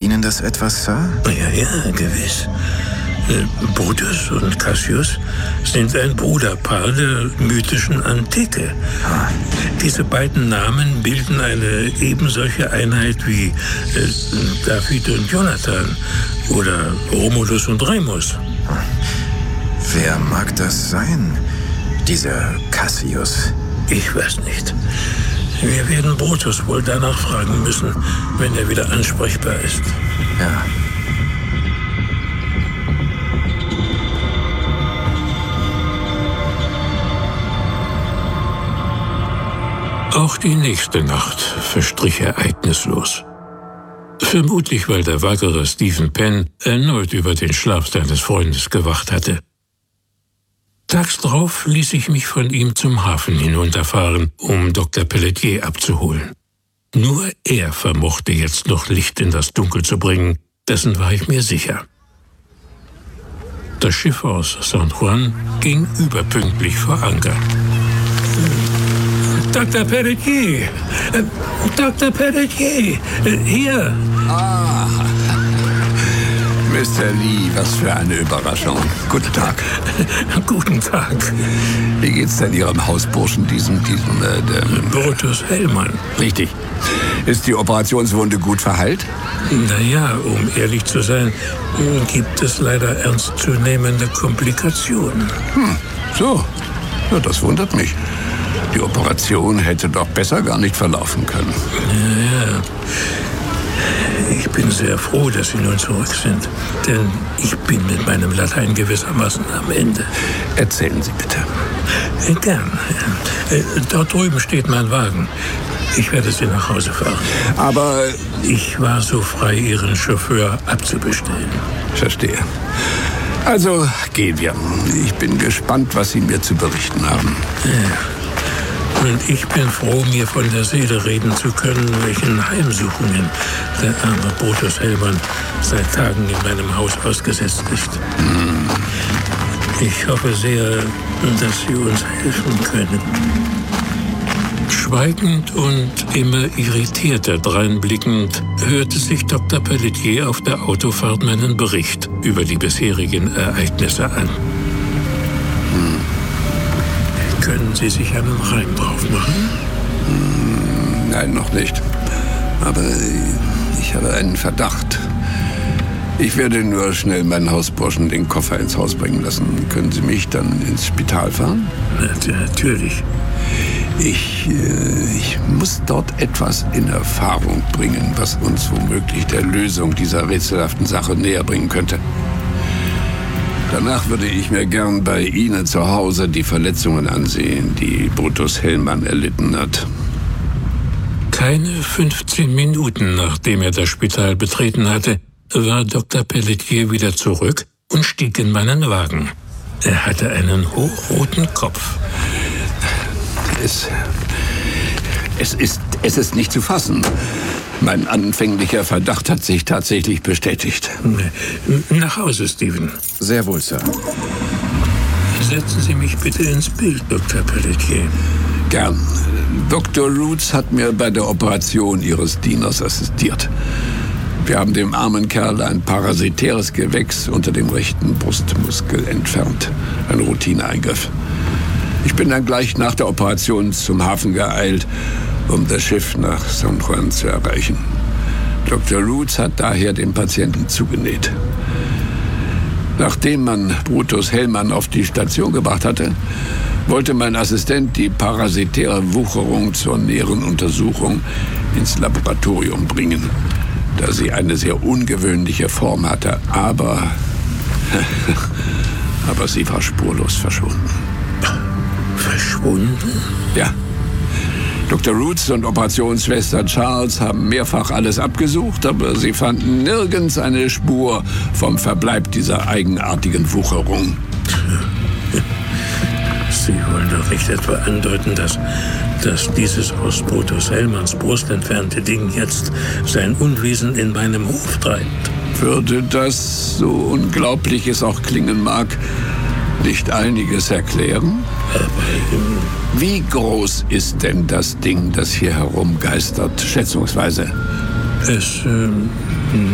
Ihnen das etwas, Sir? Ja, gewiss. Brutus und Cassius sind ein Bruderpaar der mythischen Antike. Diese beiden Namen bilden eine ebensolche Einheit wie David und Jonathan oder Romulus und Remus. Wer mag das sein, dieser Cassius? Ich weiß nicht. Wir werden Brutus wohl danach fragen müssen, wenn er wieder ansprechbar ist. Ja. Auch die nächste Nacht verstrich ereignislos. Vermutlich, weil der wackere Stephen Penn erneut über den Schlaf seines Freundes gewacht hatte. Tags darauf ließ ich mich von ihm zum Hafen hinunterfahren, um Dr. Pelletier abzuholen. Nur er vermochte jetzt noch Licht in das Dunkel zu bringen, dessen war ich mir sicher. Das Schiff aus San Juan ging überpünktlich vor Anker. Dr. Pelletier! Dr. Pelletier! Hier! Ah, Mr. Lee, was für eine Überraschung. Guten Tag. Guten Tag. Wie geht's denn Ihrem Hausburschen, Brutus Hellmann. Richtig. Ist die Operationswunde gut verheilt? Naja, um ehrlich zu sein, gibt es leider ernstzunehmende Komplikationen. So. Ja, das wundert mich. Die Operation hätte doch besser gar nicht verlaufen können. Ja. Ich bin sehr froh, dass Sie nun zurück sind. Denn ich bin mit meinem Latein gewissermaßen am Ende. Erzählen Sie bitte. Gern. Dort drüben steht mein Wagen. Ich werde Sie nach Hause fahren. Aber ich war so frei, Ihren Chauffeur abzubestellen. Verstehe. Also gehen wir. Ich bin gespannt, was Sie mir zu berichten haben. Ja. Und ich bin froh, mir von der Seele reden zu können, welchen Heimsuchungen der arme Brutus Hellmann seit Tagen in meinem Haus ausgesetzt ist. Ich hoffe sehr, dass Sie uns helfen können. Schweigend und immer irritierter dreinblickend hörte sich Dr. Pelletier auf der Autofahrt meinen Bericht über die bisherigen Ereignisse an. Können Sie sich einen Reim drauf machen? Nein, noch nicht. Aber ich habe einen Verdacht. Ich werde nur schnell meinen Hausburschen den Koffer ins Haus bringen lassen. Können Sie mich dann ins Spital fahren? Natürlich. Ich muss dort etwas in Erfahrung bringen, was uns womöglich der Lösung dieser rätselhaften Sache näher bringen könnte. Danach würde ich mir gern bei Ihnen zu Hause die Verletzungen ansehen, die Brutus Hellmann erlitten hat. Keine 15 Minuten, nachdem er das Spital betreten hatte, war Dr. Pelletier wieder zurück und stieg in meinen Wagen. Er hatte einen hochroten Kopf. Es ist nicht zu fassen. Mein anfänglicher Verdacht hat sich tatsächlich bestätigt. Nach Hause, Stephen. Sehr wohl, Sir. Setzen Sie mich bitte ins Bild, Dr. Pelletier. Gern. Dr. Roots hat mir bei der Operation Ihres Dieners assistiert. Wir haben dem armen Kerl ein parasitäres Gewächs unter dem rechten Brustmuskel entfernt. Ein Routineeingriff. Ich bin dann gleich nach der Operation zum Hafen geeilt, um das Schiff nach San Juan zu erreichen. Dr. Roots hat daher den Patienten zugenäht. Nachdem man Brutus Hellmann auf die Station gebracht hatte, wollte mein Assistent die parasitäre Wucherung zur näheren Untersuchung ins Laboratorium bringen, da sie eine sehr ungewöhnliche Form hatte, aber sie war spurlos verschwunden. Verschwunden? Ja. Dr. Roots und Operationsschwester Charles haben mehrfach alles abgesucht, aber sie fanden nirgends eine Spur vom Verbleib dieser eigenartigen Wucherung. Sie wollen doch nicht etwa andeuten, dass dieses aus Brutus Hellmanns Brust entfernte Ding jetzt sein Unwesen in meinem Hof treibt? Würde das, so unglaublich es auch klingen mag, nicht einiges erklären? Wie groß ist denn das Ding, das hier herumgeistert, schätzungsweise? Es